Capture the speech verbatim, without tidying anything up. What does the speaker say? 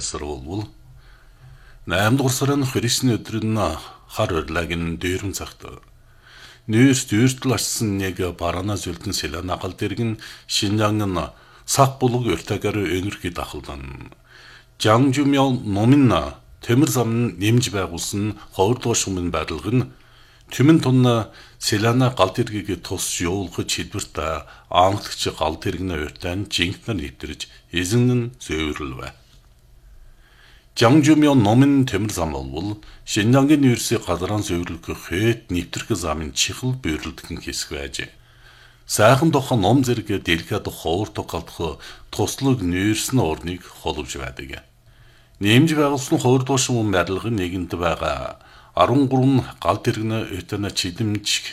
байсаар болвол найм дугаар сарын Христийн өдөр нь хар урлагийн дээрм цагт нүүрс дүүртэл очсон нэг барана зүлдэн Селена гал дэргэн Шинжаангын сах булг өртөгөр өнөрхий дахалдан Жангжумял номинна Төмөр зам нэмж байгуулсан ховрдоо шумын байрлал нь Түмэн тунна Селена гал дэргийг тус явуулах чидвэрт аамтлагч гал дэргэн өртөн жинхнэр нэвтэрж эзэн нь зөөвөрлөв. Жангжумял номин Төмөр зам болвол Шинжаангийн нүүрсийг гадаран зөөвөрлөх хэт нэвтрэх замын чихэл бөөрөлдгөн хэсэг байж. Сайхан дохон ном зэрэг дэлгад ховрдоо галдах туслаг нүүрс нь орныг холовж байдаг. Нэмж байгуулсан ховрдоо шумын байрлалын нэгэнт байгаа арван гурван гал дэргэн өтөн чидэмж